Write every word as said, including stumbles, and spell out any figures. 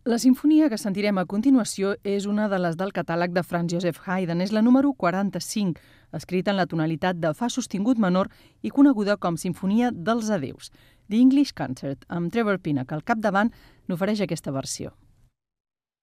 La sinfonia que sentirem a continuació és una de les del catàleg de Franz Joseph Haydn. És la número quaranta-cinc, escrita en la tonalitat de fa sostingut menor i coneguda com Sinfonia dels Adeus. The English Concert, amb Trevor Pinnock al capdavant, n'ofereix aquesta versió.